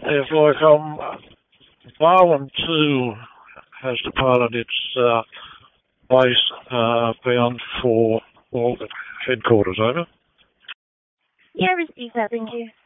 If like Barwon 2 has departed its base bound for Walgett headquarters, over. Yeah, received that, thank you.